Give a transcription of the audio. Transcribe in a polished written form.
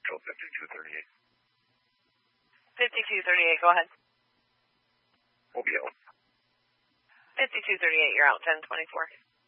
Nashville 5238. 5238, go ahead. OBL. 5238, you're out 1024.